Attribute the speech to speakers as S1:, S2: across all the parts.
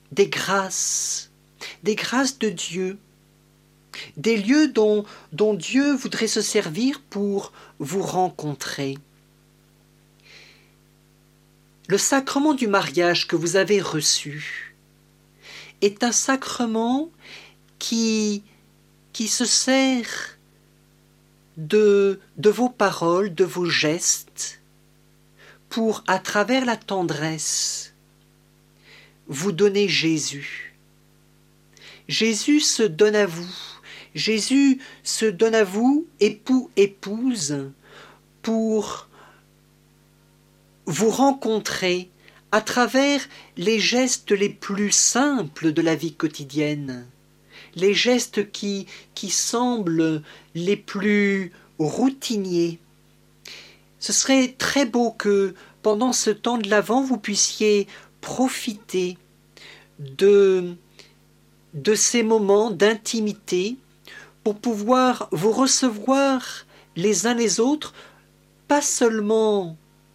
S1: des grâces de Dieu, des lieux dont Dieu voudrait se servir pour vous rencontrer. Le sacrement du mariage que vous avez reçu est un sacrement qui se sert de vos paroles, de vos gestes, pour, à travers la tendresse, vous donner Jésus. Jésus se donne à vous. Jésus se donne à vous, époux, épouse, pour vous rencontrer à travers les gestes les plus simples de la vie quotidienne, les gestes qui semblent les plus routiniers. Ce serait très beau que pendant ce temps de l'Avent, vous puissiez profiter de ces moments d'intimité pour pouvoir vous recevoir les uns les autres, pas seulement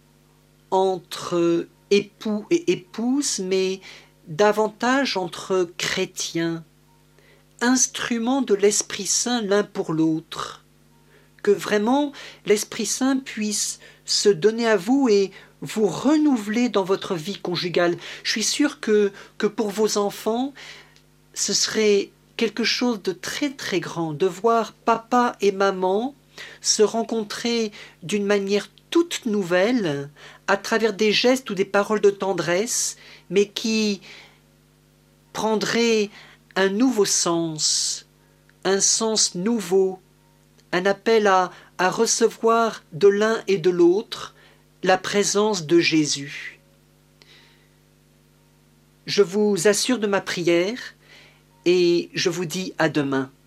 S1: entre époux et épouses, mais davantage entre chrétiens, instruments de l'Esprit Saint l'un pour l'autre, que vraiment l'Esprit Saint puisse se donner à vous et vous renouveler dans votre vie conjugale. Je suis sûr que pour vos enfants, ce serait quelque chose de très très grand de voir papa et maman se rencontrer d'une manière toute nouvelle à travers des gestes ou des paroles de tendresse, mais qui prendraient un nouveau sens, un sens nouveau, un appel à recevoir de l'un et de l'autre la présence de Jésus. Je vous assure de ma prière et je vous dis à demain.